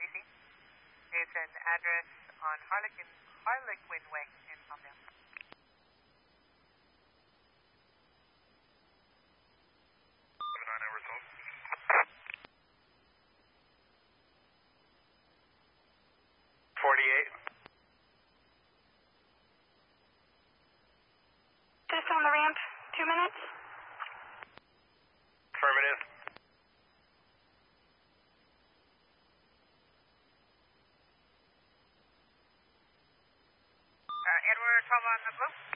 ABC. It's an address on Harlequin Way in Palmdale. 79 result. 48. Just on the ramp, 2 minutes. Affirmative. Edward 12 on the blue.